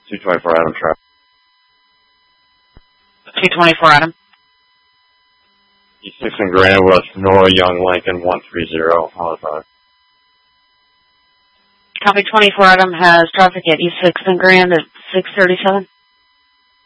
224 Adam traffic. 224 Adam. E6 and Grand West, Nora Young Lincoln 130, Halifax. Copy 24 Adam has traffic at E6 and Grand at 637.